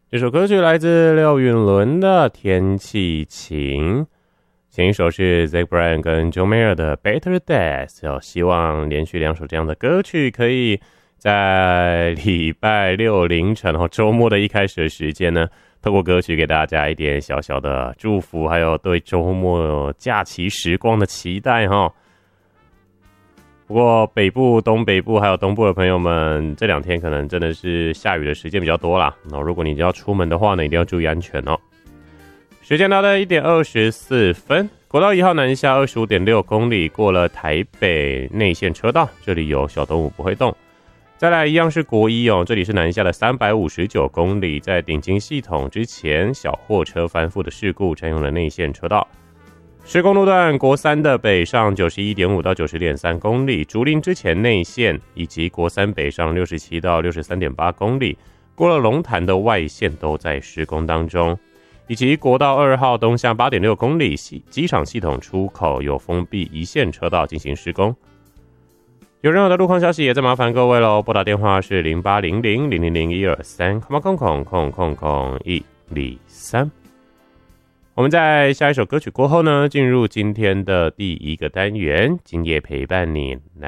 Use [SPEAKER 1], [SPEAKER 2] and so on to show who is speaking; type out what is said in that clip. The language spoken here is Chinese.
[SPEAKER 1] 这首歌曲来自廖允伦的《天气晴》，前一首是 Zach Bryan 跟 John Mayer 的 Better Days。希望连续2首这样的歌曲可以在礼拜六凌晨周末的一开始的时间呢，透过歌曲给大家一点小小的祝福，还有对周末假期时光的期待哈。不过北部、东北部还有东部的朋友们，这2天可能真的是下雨的时间比较多啦。如果你要出门的话呢，一定要注意安全哦。时间到了1点24分，国道1号南下 25.6 公里，过了台北内线车道，这里有小动物不会动。再来一样是国一哦，这里是南下的359公里，在顶金系统之前，小货车翻覆的事故占用了内线车道。施工路段国三的北上 91.5 到 90.3 公里，竹林之前内线，以及国三北上67到 63.8 公里，过了龙潭的外线都在施工当中，以及国道2号东向 8.6 公里，机场系统出口有封闭一线车道进行施工。有任何的路况消息也再麻烦各位咯，拨打电话是0800000123 123。我们在下一首歌曲过后呢，进入今天的第1个单元，今夜陪伴你